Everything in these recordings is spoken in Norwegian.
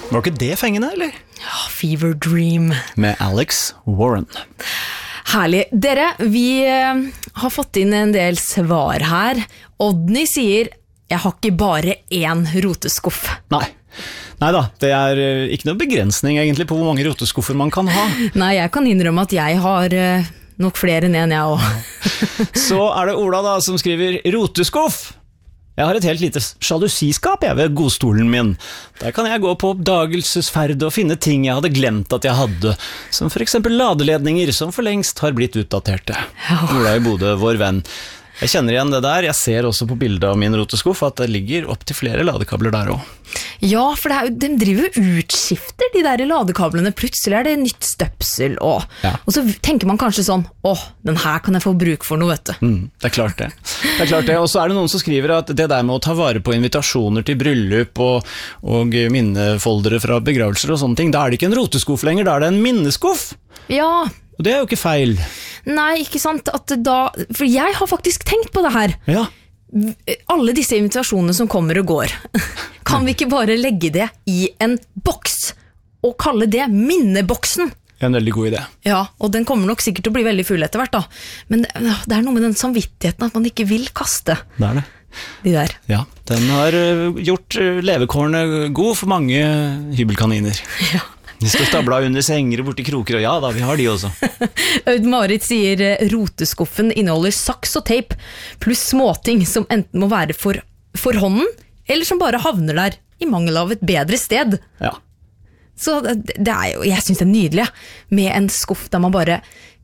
Var ikke det fengende, eller? Ja, Fever Dream. Med Alex Warren. Herlig. Dere, vi har fått inn en del svar her. Odny sier, jeg har ikke bare én roteskuff. Neida, det er ikke noe begrensning egentlig på hvor mange roteskuffer man kan ha. Nei, jeg kan innrømme at jeg har nok flere enn jeg også. Så er det Ola da som skriver roteskuff. Jeg har et helt lite sjalusiskap ved godstolen min. Der kan jeg gå på oppdagelsesferd og finne ting jeg hadde glemt at jeg hadde, som for eksempel ladeledninger som for lengst har blitt utdaterte. Ola i Bodø, vår venn. Jeg kjenner igjen det der. Jeg ser også på bildet av min roteskuff at det ligger opp til flere ladekabler der også. Ja, for de driver utskifter, de der ladekablene. Plutselig er det nytt støpsel, og så tenker man kanskje sånn, den her kan jeg få bruk for noe, vet du. Det er klart det. Og så er det noen som skriver at det der med å ta vare på invitasjoner til bryllup og minnefoldere fra begravelser og sånne ting, da er det ikke en roteskuff lenger, da er det en minneskuff. Ja. Og det er jo ikke feil. Nei, ikke sant, for jeg har faktisk tenkt på det her. Ja. Alle disse invitasjonene som kommer og går, kan vi ikke bare legge det i en boks og kalle det minneboksen? En veldig god idé. Ja, og den kommer nok sikkert til å bli veldig full etter hvert da. Men det er noe med den samvittigheten at man ikke vil kaste. Det er det. De der. Ja, den har gjort levekårene god for mange hybelkaniner. Ja. De står stablet under senger og borti kroker, og ja da, vi har de også. Aud-Marit sier roteskuffen inneholder saks og teip, pluss småting som enten må være for hånden, eller som bare havner der i mangel av et bedre sted. Ja. Så det er jo, jeg synes det er nydelig, med en skuff der man bare,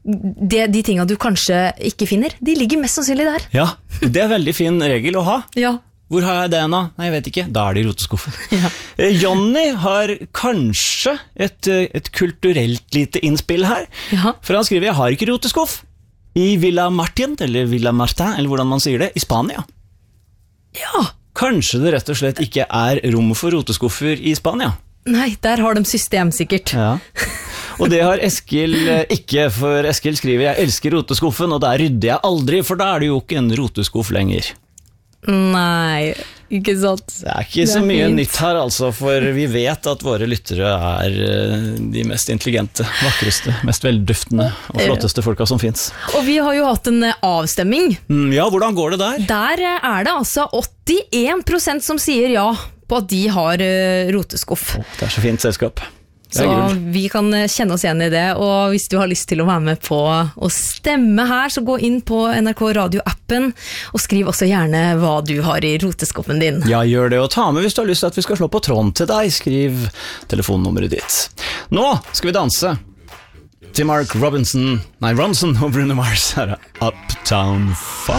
de tingene du kanskje ikke finner, de ligger mest sannsynlig der. Ja, det er veldig fin regel å ha. Ja. Hvor har jeg det nå? Nei, jeg vet ikke. Da er det i roteskuffen. Ja. Jonny har kanskje et kulturelt lite innspill her. Ja. For han skriver, jeg har ikke roteskuff. I Villa Martin, eller Villa Martin, eller hvordan man sier det, i Spania. Ja. Kanskje det rett og slett ikke er rom for roteskuffer i Spania? Nei, der har de system sikkert. Ja. Og det har Eskil ikke, for Eskil skriver, jeg elsker roteskuffen, og der rydder jeg aldri, for da er det jo ikke en roteskuff lenger. Nei, ikke sant. Det er ikke så mye nytt her altså, for vi vet at våre lyttere er de mest intelligente, vakreste, mest velduftende og flotteste folka som finnes. Og vi har jo hatt en avstemming. Ja, hvordan går det der? Der er det altså 81% som sier ja på at de har roteskuff. Det er så fint selskap. Så vi kan kjenne oss igjen i det, og hvis du har lyst til å være med på å stemme her, så gå inn på NRK Radio-appen, og skriv også gjerne hva du har i roteskuffen din. Ja, gjør det, og ta med hvis du har lyst til at vi skal slå på tråden til deg, skriv telefonnummeret ditt. Nå skal vi danse til Mark Ronson og Bruno Mars her, Uptown Funk.